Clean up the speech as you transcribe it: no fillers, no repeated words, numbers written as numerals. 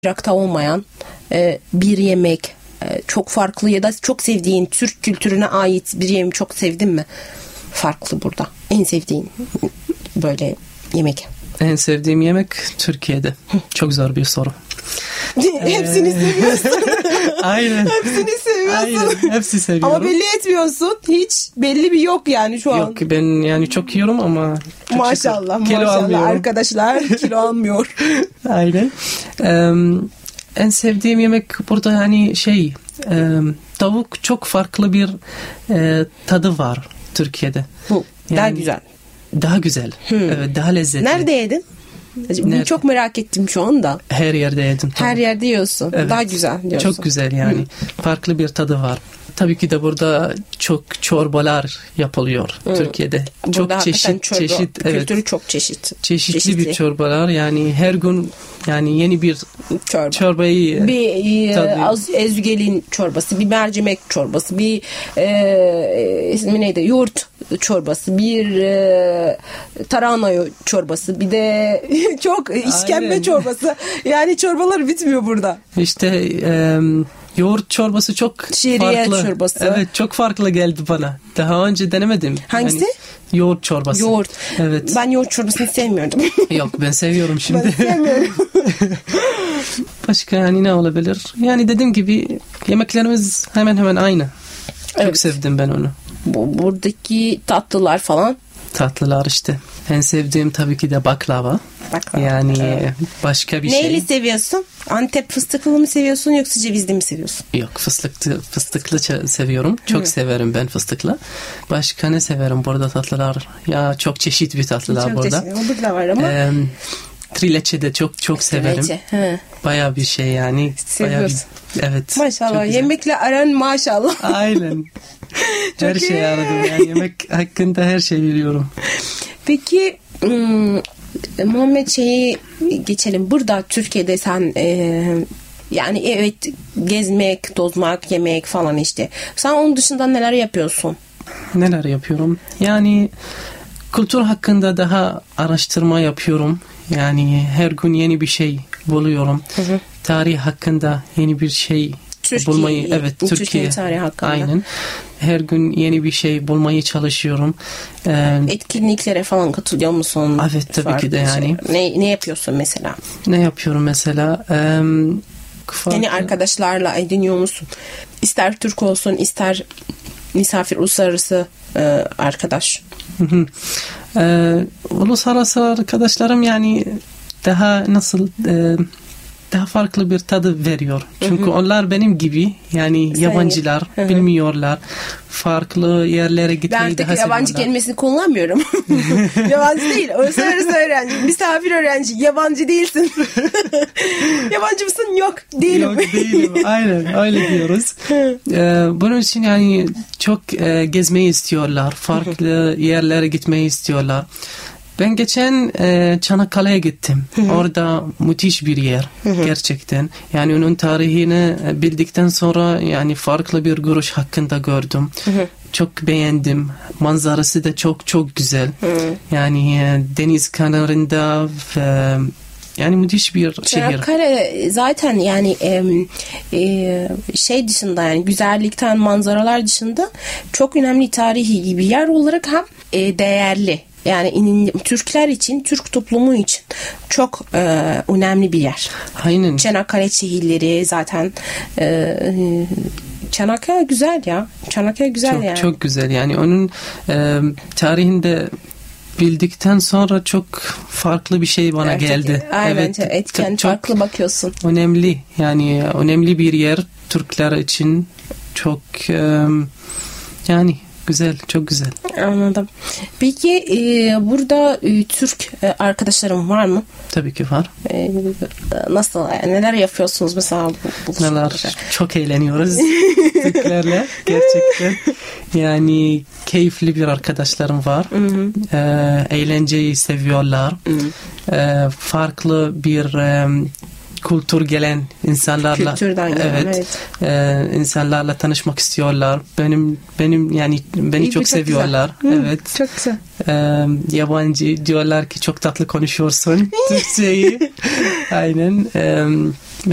Irak'ta olmayan bir yemek, çok farklı ya da çok sevdiğin Türk kültürüne ait bir yemek çok sevdin mi? Farklı burada. En sevdiğin böyle yemek. En sevdiğim yemek Türkiye'de. Çok zor bir soru. Hepsini seviyorsun. Aynen. Hepsini seviyorsun. Aynen. Hepsi seviyorum. Ama belli etmiyorsun. Hiç belli bir yok yani şu an. Yok, ben yani çok yiyorum ama çok maşallah kilo maşallah almıyorum. Arkadaşlar kilo almıyor. Aynen. En sevdiğim yemek burada hani tavuk, çok farklı bir tadı var Türkiye'de. Daha Yani, güzel. Daha güzel. Evet, daha lezzetli. Nerede yedin? Bunu çok merak ettim şu anda. Her yerde yedim. Tabii. Her yerde yiyorsun. Evet. Daha güzel diyorsun. Çok güzel yani. Farklı bir tadı var. Tabii ki de burada çok çorbalar yapılıyor Türkiye'de. Burada çok çeşit kültürü evet. çok çeşitli. Çeşitli bir çorbalar yani her gün yani yeni bir çorbayı bir ezgelin çorbası, bir mercimek çorbası, bir ismi neydi? Yoğurt çorbası, bir tarhana çorbası, bir de çok işkembe çorbası. Yani çorbalar bitmiyor burada. İşte yoğurt çorbası çok şehriye farklı. Çorbası. Evet, çok farklı geldi bana. Daha önce denemedim. Hangisi? Yani, yoğurt çorbası. Yoğurt. Evet. Ben yoğurt çorbasını sevmiyordum. Yok, ben seviyorum şimdi. Ben sevmiyorum. Başka yani ne olabilir? Yani dediğim gibi yemeklerimiz hemen hemen aynı. Çok Evet. sevdim ben onu. Buradaki tatlılar falan. Tatlılar işte. En sevdiğim tabii ki de baklava. Yani başka bir şey. Neyle seviyorsun? Antep fıstıklı mı seviyorsun yoksa cevizli mi seviyorsun? Yok, fıstıklı seviyorum. Çok severim ben fıstıklı. Başka ne severim burada tatlılar? Ya çok çeşit bir tatlılar çok burada. Çok çeşit. Burada var ama. Trileçe de çok severim. Bayağı bir şey yani. Seviyorsun. Evet. Maşallah. Yemekle aran maşallah. Aynen. Her şeyi aradım yani. Yemek hakkında her şeyi biliyorum. Peki Muhammed, geçelim. Burada Türkiye'de sen yani evet, gezmek, tozmak, yemek falan işte. Sen onun dışında neler yapıyorsun? Neler yapıyorum? Yani kültür hakkında daha araştırma yapıyorum. Yani her gün yeni bir şey buluyorum. Tarih hakkında yeni bir şey bulmayı, Türkiye tarihi hakkında. Aynen. Her gün yeni bir şey bulmaya çalışıyorum. Etkinliklere falan katılıyor musun? Evet, tabii ki de yani. Ne yapıyorsun mesela? Ne yapıyorum mesela? Yani arkadaşlarla ediniyor musun? İster Türk olsun, ister misafir, uluslararası arkadaş. Uluslararası arkadaşlarım yani daha daha farklı bir tadı veriyor. Çünkü onlar benim gibi yani yabancılar, bilmiyorlar. Farklı yerlere gitmeyi daha seviyorlar. Ben yabancı kelimesini kullanmıyorum. Yabancı değil. Uluslararası öğrenci, misafir öğrenci. Yabancı değilsin. Yabancı mısın? Yok, değilim. Yok, değilim. Aynen öyle diyoruz. Bunun için yani çok gezmeyi istiyorlar. Farklı yerlere gitmeyi istiyorlar. Ben geçen Çanakkale'ye gittim. Orada müthiş bir yer gerçekten. Yani onun tarihini bildikten sonra yani farklı bir görüş hakkında gördüm. Çok beğendim. Manzarası da çok güzel. Yani deniz kenarında yani müthiş bir şehir. Çanakkale zaten yani şey dışında, yani güzellikten, manzaralar dışında çok önemli tarihi bir yer olarak hem değerli. Yani Türkler için, Türk toplumu için çok önemli bir yer. Aynen. Çanakkale şehirleri zaten Çanakkale güzel ya. Çanakkale güzel yani. Çok güzel yani. Onun tarihinde bildikten sonra çok farklı bir şey bana geldi. Aynen, etken farklı bakıyorsun. Önemli yani, önemli bir yer Türkler için, çok yani güzel, çok güzel. Anladım. Peki burada Türk arkadaşlarım var mı? Tabii ki var. Nasıl? Neler yapıyorsunuz mesela? Neler? Çok eğleniyoruz Türklerle. Gerçekten. Yani keyifli bir arkadaşlarım var. Eğlenceyi seviyorlar. Farklı bir kültür gelen insanlarla, kültürden gelen, insanlarla tanışmak istiyorlar. Benim yani beni çok seviyorlar. Evet. Çok güzel. Yabancı diyorlar ki çok tatlı konuşuyorsun Türkçeyi. Aynen.